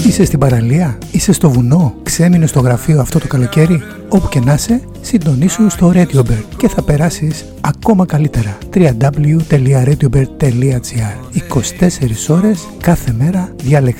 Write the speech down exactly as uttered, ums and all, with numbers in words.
Είσαι στην παραλία, είσαι στο βουνό, ξέμεινε στο γραφείο αυτό το καλοκαίρι. Όπου και να είσαι, συντονίσου στο RadioBird και θα περάσεις ακόμα καλύτερα. double-u double-u double-u τελεία radiobird τελεία gr. είκοσι τέσσερις ώρες κάθε μέρα διαλεκτικά.